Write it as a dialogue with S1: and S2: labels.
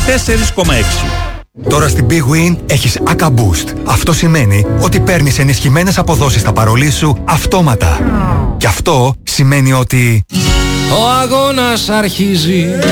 S1: 4,6.
S2: Τώρα στην Big Win έχεις AKA Boost. Αυτό σημαίνει ότι παίρνεις ενισχυμένες αποδόσεις στα παρολί σου αυτόματα. Και αυτό σημαίνει ότι...
S3: ο αγώνας αρχίζει.